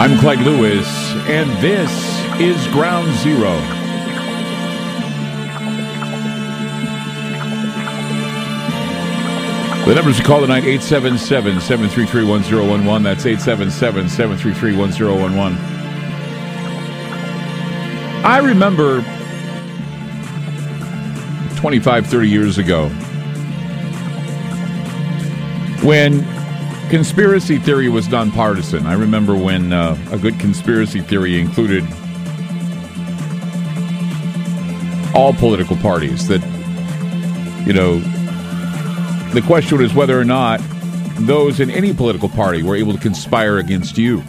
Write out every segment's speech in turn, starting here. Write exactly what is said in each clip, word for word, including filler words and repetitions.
I'm Clegg Lewis, and this is Ground Zero. The numbers to call tonight, eight seven seven, seven three three, one zero one one. That's eight seven seven, seven three three, one zero one one. I remember twenty-five, thirty years ago when conspiracy theory was nonpartisan. I remember when uh, a good conspiracy theory included all political parties. That, you know, the question is whether or not those in any political party were able to conspire against you.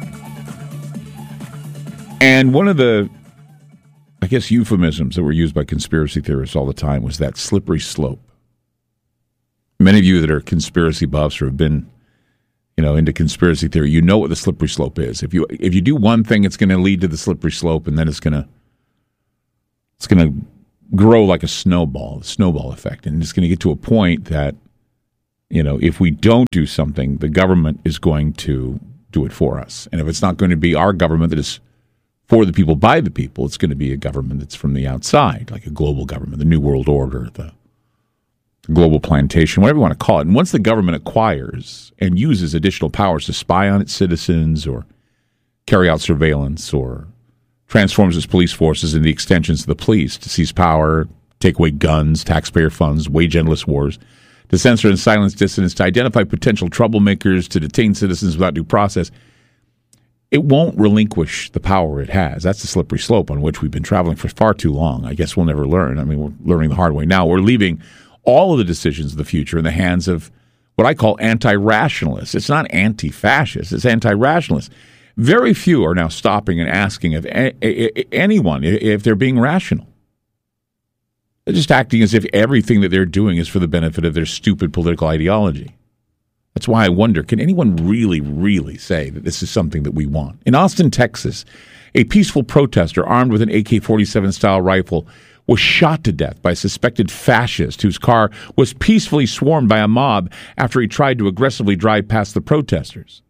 And one of the, I guess, euphemisms that were used by conspiracy theorists all the time was that slippery slope. Many of you that are conspiracy buffs or have been, you know, into conspiracy theory, you know what the slippery slope is. If you if you do one thing, it's going to lead to the slippery slope, and then it's going to it's going to grow like a snowball, the snowball effect, and it's going to get to a point that, you know, if we don't do something, the government is going to do it for us. And if it's not going to be our government that is for the people, by the people, it's going to be a government that's from the outside, like a global government, the New World Order, the global plantation, whatever you want to call it. And once the government acquires and uses additional powers to spy on its citizens or carry out surveillance or transforms its police forces into extensions of the police to seize power, take away guns, taxpayer funds, wage endless wars, to censor and silence dissidents, to identify potential troublemakers, to detain citizens without due process, it won't relinquish the power it has. That's the slippery slope on which we've been traveling for far too long. I guess we'll never learn. I mean, we're learning the hard way now. We're leaving all of the decisions of the future in the hands of what I call anti-rationalists. It's not anti-fascists, it's anti-rationalists. Very few are now stopping and asking of a- a- anyone if they're being rational. They're just acting as if everything that they're doing is for the benefit of their stupid political ideology. That's why I wonder, can anyone really, really say that this is something that we want? In Austin, Texas, a peaceful protester armed with an A K forty-seven style rifle was shot to death by a suspected fascist whose car was peacefully swarmed by a mob after he tried to aggressively drive past the protesters.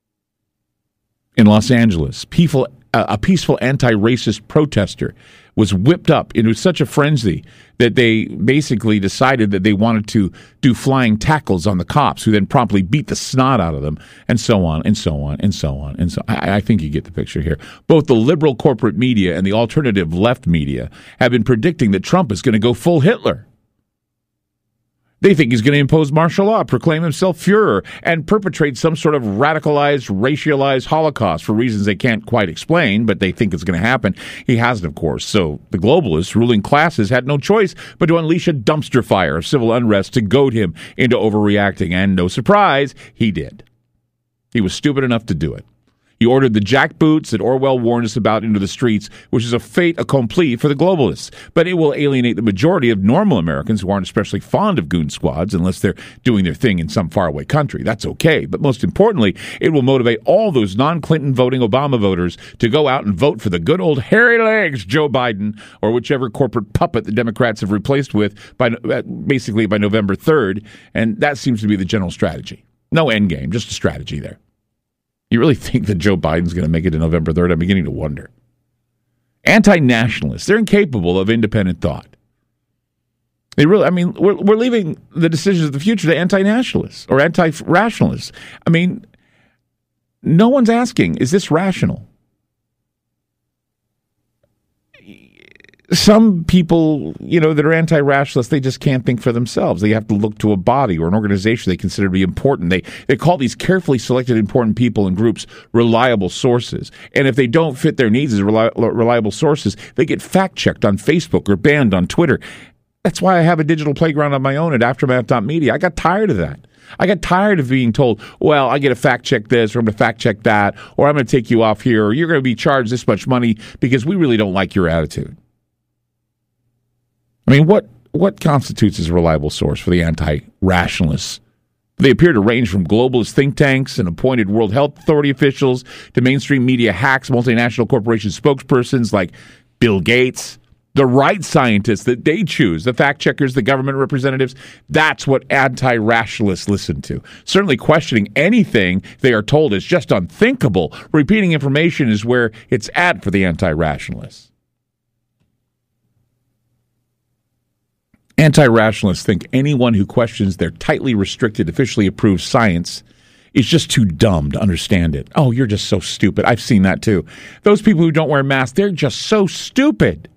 In Los Angeles, peaceful, uh, a peaceful anti-racist protester was whipped up into such a frenzy that they basically decided that they wanted to do flying tackles on the cops, who then promptly beat the snot out of them, and so on, and so on, and so on, and so I, I think you get the picture here. Both the liberal corporate media and the alternative left media have been predicting that Trump is going to go full Hitler. They think he's going to impose martial law, proclaim himself Fuhrer, and perpetrate some sort of radicalized, racialized Holocaust for reasons they can't quite explain, but they think it's going to happen. He hasn't, of course. So the globalists, ruling classes, had no choice but to unleash a dumpster fire of civil unrest to goad him into overreacting. And no surprise, he did. He was stupid enough to do it. He ordered the jackboots that Orwell warned us about into the streets, which is a fait accompli for the globalists. But it will alienate the majority of normal Americans who aren't especially fond of goon squads unless they're doing their thing in some faraway country. That's okay. But most importantly, it will motivate all those non-Clinton voting Obama voters to go out and vote for the good old hairy legs Joe Biden or whichever corporate puppet the Democrats have replaced with by basically by November third. And that seems to be the general strategy. No end game, just a strategy there. You really think that Joe Biden's going to make it to November third? I'm beginning to wonder. Anti-nationalists, they're incapable of independent thought. They really, I mean, we're, we're leaving the decisions of the future to anti-nationalists or anti-rationalists. I mean, no one's asking, is this rational? Some people, you know, that are anti-rationalists, they just can't think for themselves. They have to look to a body or an organization they consider to be important. They they call these carefully selected important people and groups reliable sources. And if they don't fit their needs as reli- reliable sources, they get fact-checked on Facebook or banned on Twitter. That's why I have a digital playground on my own at aftermath dot media. I got tired of that. I got tired of being told, well, I get to fact check this, or I'm going to fact check that, or I'm going to take you off here, or you're going to be charged this much money because we really don't like your attitude. I mean, what, what constitutes as a reliable source for the anti-rationalists? They appear to range from globalist think tanks and appointed World Health Authority officials to mainstream media hacks, multinational corporation spokespersons like Bill Gates, The right scientists that they choose, the fact checkers, the government representatives, that's what anti-rationalists listen to. Certainly questioning anything they are told is just unthinkable. Repeating information is where it's at for the anti-rationalists. Anti-rationalists think anyone who questions their tightly restricted, officially approved science is just too dumb to understand it. Oh, you're just so stupid. I've seen that too. Those people who don't wear masks, they're just so stupid.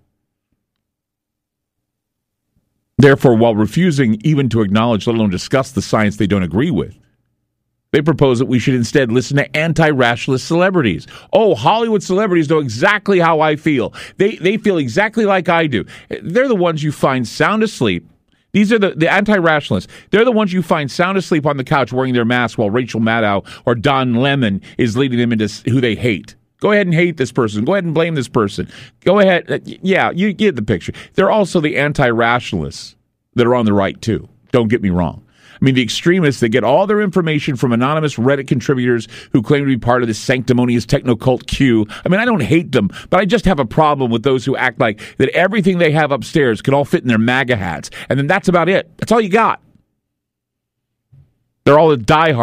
Therefore, while refusing even to acknowledge, let alone discuss the science they don't agree with, they propose that we should instead listen to anti-rationalist celebrities. Oh, Hollywood celebrities know exactly how I feel. They they feel exactly like I do. They're the ones you find sound asleep. These are the, the anti-rationalists. They're the ones you find sound asleep on the couch wearing their masks while Rachel Maddow or Don Lemon is leading them into who they hate. Go ahead and hate this person. Go ahead and blame this person. Go ahead. Yeah, you get the picture. They're also the anti-rationalists that are on the right, too. Don't get me wrong. I mean, the extremists that get all their information from anonymous Reddit contributors who claim to be part of this sanctimonious techno-cult Q. I mean, I don't hate them, but I just have a problem with those who act like that everything they have upstairs can all fit in their MAGA hats, and then that's about it. That's all you got. They're all the diehard.